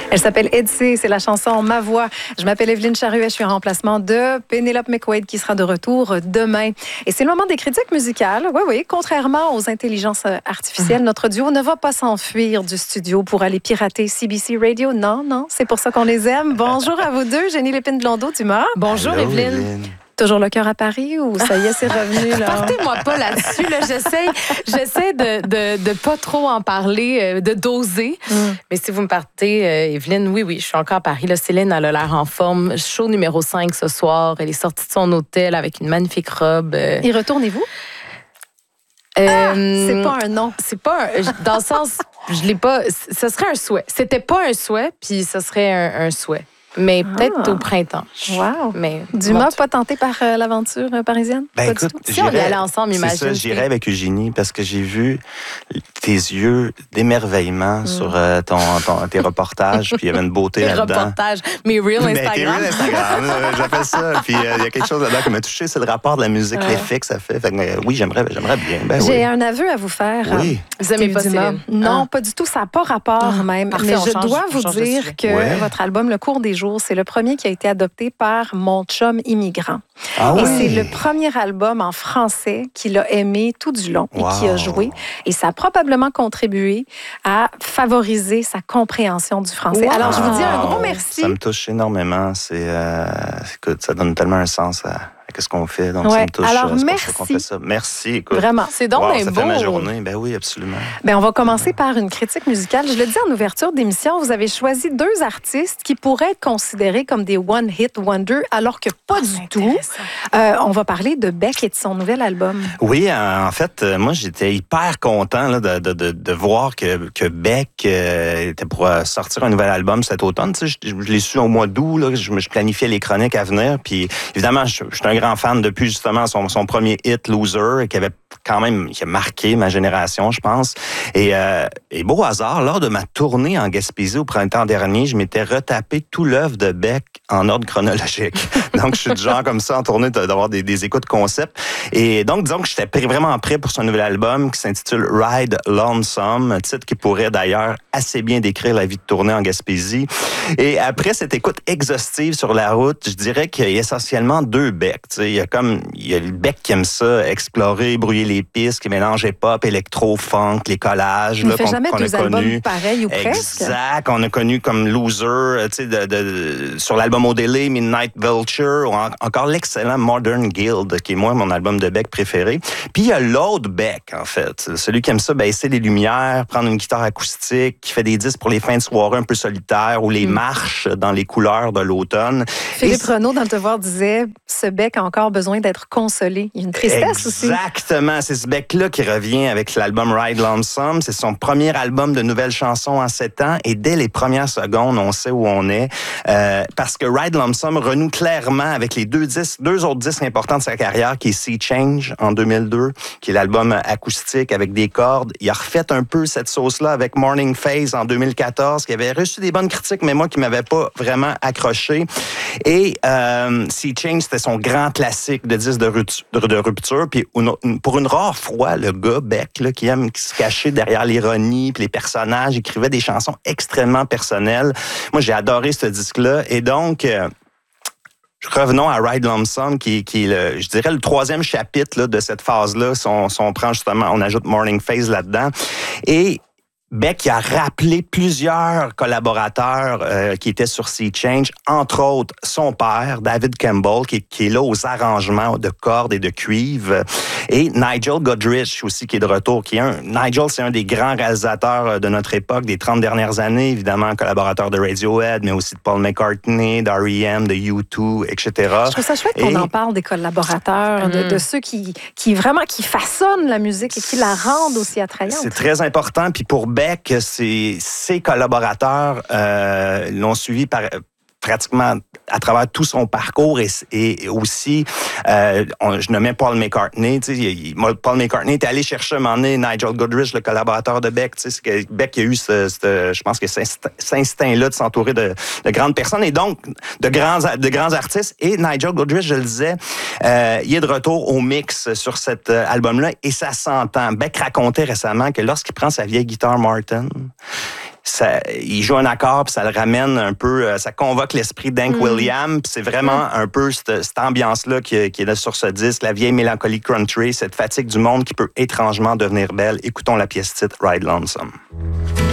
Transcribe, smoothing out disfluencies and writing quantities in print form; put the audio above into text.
Elle s'appelle Edsy, c'est la chanson Ma Voix. Je m'appelle Evelyne Charuet, je suis en remplacement de Pénélope McQuaid qui sera de retour demain. Et c'est le moment des critiques musicales. Oui, contrairement aux intelligences artificielles, notre duo ne va pas s'enfuir du studio pour aller pirater CBC Radio. Non, c'est pour ça qu'on les aime. Bonjour à vous deux, Jenny Lépine-Blondeau d'Humeur. Bonjour Evelyne. Toujours le cœur à Paris ou ça y est, c'est revenu là? Partez-moi pas là-dessus. Là. J'essaie de pas trop en parler, de doser. Mais si vous me partez, Evelyne, oui, je suis encore à Paris. Là, Céline, elle a l'air en forme. Show numéro 5 ce soir. Elle est sortie de son hôtel avec une magnifique robe. Y retournez-vous? C'est pas un non. C'est pas dans le sens, je l'ai pas. Ce serait un souhait. C'était pas un souhait, puis ce serait un souhait. Mais peut-être au printemps. Wow. Mais Dumas, pas tenté par l'aventure parisienne? Ben écoute, si on y allait ensemble, imagine. C'est ça, j'irais avec Eugénie parce que j'ai vu tes yeux d'émerveillement sur tes reportages, puis il y avait une beauté là-dedans. Tes reportages, mes reels Instagram. Tes reels Instagram, j'appelle ça. Puis il y a quelque chose là-dedans qui m'a touché, c'est le rapport de la musique, l'effet que ça fait. Fait que, oui, j'aimerais bien. Ben, j'ai un aveu à vous faire. Oui. Vous aimez pas Céline? Non, pas du tout. Ça n'a pas rapport même. Parfait, mais je dois vous dire que votre album, Le cours des jours, c'est le premier qui a été adopté par mon chum immigrant. Et c'est le premier album en français qu'il a aimé tout du long et qui a joué. Et ça a probablement contribué à favoriser sa compréhension du français. Alors, je vous dis un gros merci. Ça me touche énormément. Écoute, ça donne tellement un sens à ce qu'on fait. Donc, ça me touche. Alors, merci. Qu'on fait ça. Merci. Écoute. Vraiment. C'est donc ça beau. fait ma journée. Ben oui, absolument. On va commencer par une critique musicale. Je le dis en ouverture d'émission, vous avez choisi deux artistes qui pourraient être considérés comme des one-hit wonder, alors que pas du tout. On va parler de Beck et de son nouvel album. Oui, en fait, moi, j'étais hyper content là, de voir que Beck était pour sortir un nouvel album cet automne. Tu sais, je l'ai su au mois d'août. Là, je planifiais les chroniques à venir. Puis, évidemment, je suis un grand fan depuis justement son premier hit, Loser, qui a marqué ma génération, je pense. Et beau hasard, lors de ma tournée en Gaspésie au printemps dernier, je m'étais retapé tout l'œuvre de Beck en ordre chronologique. Donc, je suis du genre comme ça en tournée d'avoir des écoutes concept. Et donc, disons que j'étais vraiment prêt pour son nouvel album qui s'intitule Ride Lonesome, un titre qui pourrait d'ailleurs assez bien décrire la vie de tournée en Gaspésie. Et après cette écoute exhaustive sur la route, je dirais qu'il y a essentiellement deux Beck. Il y a le Beck qui aime ça, explorer, brouiller les pistes, qui mélange hip-hop, électro, funk, les collages. Il ne fait jamais deux albums pareils ou presque. Exact. On a connu comme Loser, sur l'album O'Delay, Midnight Vulture, ou encore l'excellent Modern Guild, qui est moi mon album de Beck préféré. Puis il y a l'autre Beck, en fait. Celui qui aime ça baisser les lumières, prendre une guitare acoustique, qui fait des disques pour les fins de soirée un peu solitaires ou les marches dans les couleurs de l'automne. Philippe Renaud, dans Le Devoir, disait « Ce Beck a encore besoin d'être consolé. » Il y a une tristesse aussi. Exactement. C'est ce Beck-là qui revient avec l'album Ride Lonesome. C'est son premier album de nouvelles chansons en 7 ans. Et dès les premières secondes, on sait où on est. Parce que Ride Lonesome renoue clairement avec les deux autres disques importants de sa carrière, qui est Sea Change en 2002, qui est l'album acoustique avec des cordes. Il a refait un peu cette sauce-là avec Morning Phase en 2014, qui avait reçu des bonnes critiques, mais moi qui m'avais pas vraiment accroché. Et Sea Change, c'était son grand classique de disque de rupture. Puis pour une rare fois, le gars Beck, là, qui aime se cacher derrière l'ironie puis les personnages, écrivait des chansons extrêmement personnelles. Moi, j'ai adoré ce disque-là. Et donc, revenons à Ride Lonesome, qui est je dirais, le troisième chapitre là, de cette phase-là. Si on prend justement, on ajoute Morning Phase là-dedans. Et Beck a rappelé plusieurs collaborateurs qui étaient sur Sea Change, entre autres son père, David Campbell, qui est là aux arrangements de cordes et de cuivre, et Nigel Godrich aussi, qui est de retour. Nigel, c'est un des grands réalisateurs de notre époque, des 30 dernières années, évidemment, collaborateur de Radiohead, mais aussi de Paul McCartney, d'R.E.M., de U2, etc. Je trouve ça chouette qu'on en parle des collaborateurs, de ceux qui façonnent la musique et qui la rendent aussi attrayante. C'est très important, puis pour Beck, ses collaborateurs l'ont suivi pratiquement à travers tout son parcours et aussi, je nommais Paul McCartney. Paul McCartney était allé chercher un moment donné Nigel Godrich, le collaborateur de Beck. Beck a eu je pense que cet instinct-là de s'entourer de grandes personnes et donc de grands artistes. Et Nigel Godrich, je le disais, il est de retour au mix sur cet album-là et ça s'entend. Beck racontait récemment que lorsqu'il prend sa vieille guitare Martin, il joue un accord, puis ça le ramène un peu, ça convoque l'esprit d'Hank Williams, puis c'est vraiment un peu cette ambiance-là qui est là sur ce disque, la vieille mélancolie country, cette fatigue du monde qui peut étrangement devenir belle. Écoutons la pièce titre Ride Lonesome.